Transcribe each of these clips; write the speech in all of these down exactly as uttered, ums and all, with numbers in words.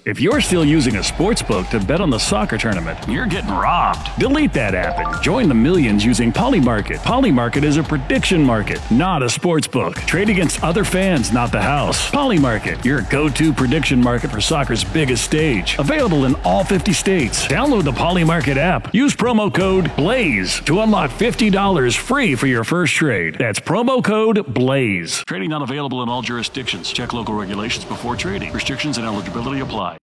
If you're still using a sportsbook to bet on the soccer tournament, you're getting robbed. Delete that app and join the millions using Polymarket. Polymarket is a prediction market, not a sportsbook. Trade against other fans, not the house. Polymarket, your go-to prediction market for soccer's biggest stage. Available in all fifty states. Download the Polymarket app. Use promo code BLAZE to unlock fifty dollars free for your first trade. That's promo code BLAZE. Trading not available in all jurisdictions. Check local regulations before trading. Restrictions and eligibility apply.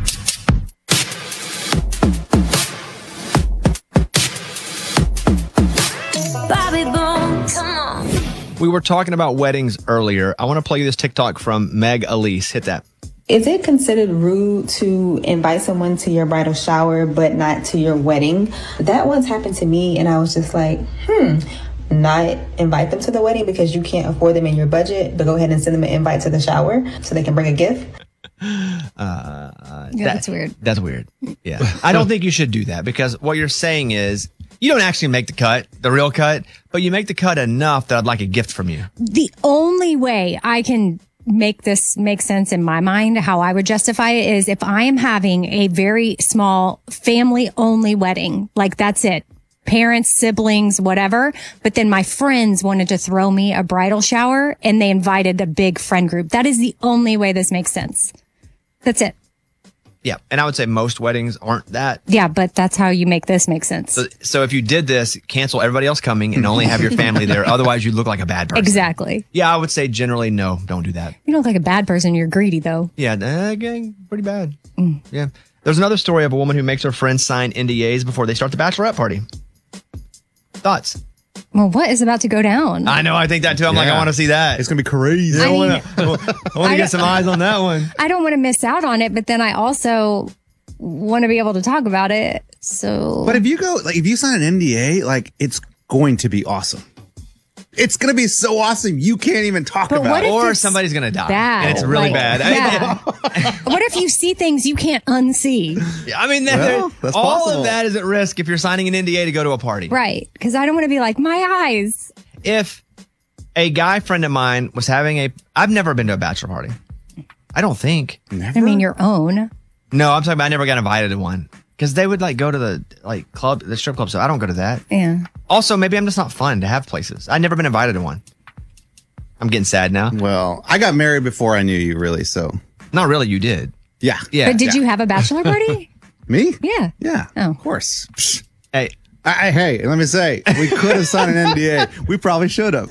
Bobby Bones, come on. We were talking about weddings earlier. I want to play you this TikTok from Meg Elise. Hit that. Is it considered rude to invite someone to your bridal shower but not to your wedding? That once happened to me, and I was just like, hmm, not invite them to the wedding because you can't afford them in your budget, but go ahead and send them an invite to the shower so they can bring a gift? Uh, Yeah, that- that's weird. That's weird. Yeah. I don't think you should do that because what you're saying is you don't actually make the cut, the real cut, but you make the cut enough that I'd like a gift from you. The only way I can make this make sense in my mind, how I would justify it, is if I am having a very small family only wedding, like that's it. Parents, siblings, whatever. But then my friends wanted to throw me a bridal shower and they invited the big friend group. That is the only way this makes sense. That's it. Yeah. And I would say most weddings aren't that. Yeah, but that's how you make this make sense. So, so if you did this, cancel everybody else coming and only have your family there. Otherwise, you look like a bad person. Exactly. Yeah, I would say generally, no, don't do that. You don't look like a bad person. You're greedy, though. Yeah, uh, gang, pretty bad. Mm. Yeah. There's another story of a woman who makes her friends sign N D As before they start the bachelorette party. Thoughts? Well, what is about to go down? I know. I think that too. I'm like, I want to see that. It's going to be crazy. I I mean- want to get some eyes on that one. I don't want to miss out on it, but then I also want to be able to talk about it. So, But if you go, like, if you sign an N D A, like, it's going to be awesome. It's going to be so awesome. You can't even talk But about what it. if Or it's somebody's going to die. bad? And it's really Like, bad. Yeah. What if you see things you can't unsee? I mean, that, Well, that's all possible. of that is at risk if you're signing an N D A to go to a party. Right. Because I don't want to be like, my eyes. If a guy friend of mine was having a, I've never been to a bachelor party. I don't think. Never? I mean, your own. No, I'm talking about I never got invited to one. Because they would like go to the like club, the strip club. So I don't go to that. Yeah. Also, maybe I'm just not fun to have places. I've never been invited to one. I'm getting sad now. Well, I got married before I knew you, really. So, Not really, you did. yeah. Yeah. But did yeah. you have a bachelor party? Me? Yeah. Yeah. Oh. Of course. Psh. Hey, I, I, hey, let me say, we could have signed an N D A. We probably should have.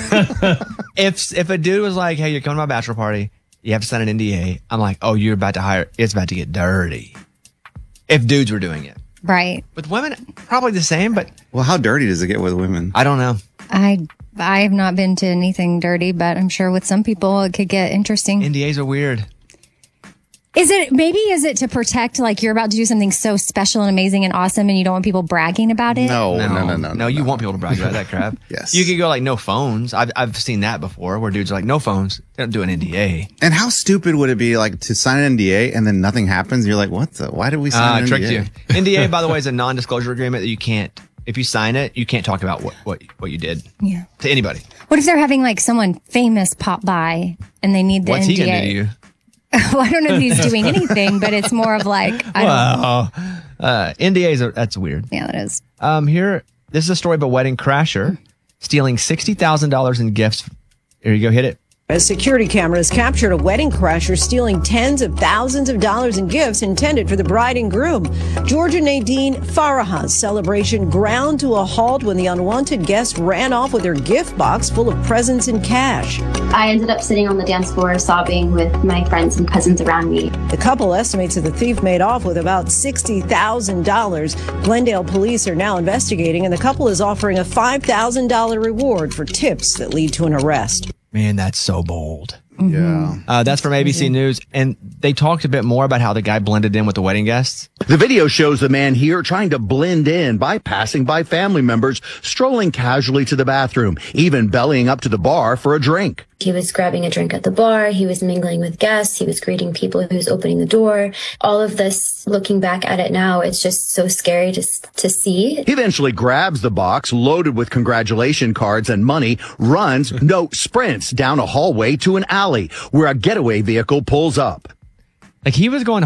if if a dude was like, hey, you're coming to my bachelor party, you have to sign an N D A. I'm like, oh, you're about to hire, it's about to get dirty. If dudes were doing it. Right. With women, probably the same, but Well, how dirty does it get with women? I don't know. I I have not been to anything dirty, but I'm sure with some people it could get interesting. N D As are weird. Is it maybe is it to protect like you're about to do something so special and amazing and awesome and you don't want people bragging about it? No, no, no, no. No, you want people to brag about that crap. Yes. You could go like no phones. I've I've seen that before where dudes are like no phones. They don't do an N D A. And how stupid would it be, like, to sign an N D A and then nothing happens? You're like, what the? Why did we sign Ah, an tricked N D A? you. N D A, by the way, is a non-disclosure agreement that you can't. If you sign it, you can't talk about what what what you did Yeah. to anybody. What if they're having like someone famous pop by and they need the What's N D A? he gonna do to you? Well, I don't know if he's doing anything, but it's more of like I don't Wow. Uh, N D As are that's weird. Yeah, that is. Um, here, this is a story of a wedding crasher stealing sixty thousand dollars in gifts. Here you go, hit it. As security cameras captured a wedding crasher stealing tens of thousands of dollars in gifts intended for the bride and groom. Georgia Nadine Faraha's celebration ground to a halt when the unwanted guest ran off with her gift box full of presents and cash. I ended up sitting on the dance floor sobbing with my friends and cousins around me. The couple estimates that the thief made off with about sixty thousand dollars. Glendale police are now investigating, and the couple is offering a five thousand dollars reward for tips that lead to an arrest. Man, that's so bold. Yeah. Uh, that's from A B C News. And they talked a bit more about how the guy blended in with the wedding guests. The video shows the man here trying to blend in by passing by family members, strolling casually to the bathroom, even bellying up to the bar for a drink. He was grabbing a drink at the bar. He was mingling with guests. He was greeting people. He was opening the door. All of this, looking back at it now, it's just so scary to, to see. He eventually grabs the box loaded with congratulation cards and money, runs, no, sprints down a hallway to an alley where a getaway vehicle pulls up. Like he was going